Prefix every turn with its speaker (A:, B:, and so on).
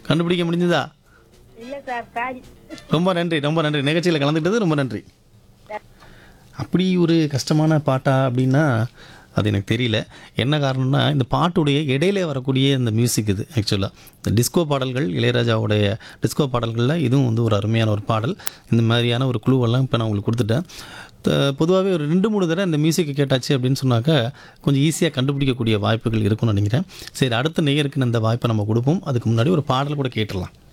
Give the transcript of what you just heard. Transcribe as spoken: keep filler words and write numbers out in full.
A: கண்டுபிடிக்க முடிஞ்சதா?
B: இல்ல சார் சாரி.
A: ரொம்ப நன்றி, ரொம்ப நன்றி. நிகழ்ச்சியில் கலந்துக்கிட்டது ரொம்ப நன்றி. அப்படி ஒரு கஷ்டமான பாட்டா அப்படின்னா அது எனக்கு தெரியல. என்ன காரணம்னா இந்த பாட்டுடைய இடையில வரக்கூடிய இந்த மியூசிக் இது ஆக்சுவலாக இந்த டிஸ்கோ பாடல்கள், இளையராஜாவுடைய டிஸ்கோ பாடல்களில் இதுவும் வந்து ஒரு அருமையான ஒரு பாடல். இந்த மாதிரியான ஒரு குழுவெல்லாம் இப்போ நான் உங்களுக்கு கொடுத்துட்டேன். பொதுவாகவே ஒரு ரெண்டு மூணு தடவை இந்த மியூசிக்கை கேட்டாச்சு அப்படின்னு சொன்னாக்கா கொஞ்சம் ஈஸியாக கண்டுபிடிக்கக்கூடிய வாய்ப்புகள் இருக்கும்னு நினைக்கிறேன். சரி, அடுத்த நேயருக்கு இந்த வாய்ப்பை நம்ம கொடுப்போம். அதுக்கு முன்னாடி ஒரு பாடல் கூட கேட்டுடலாம்.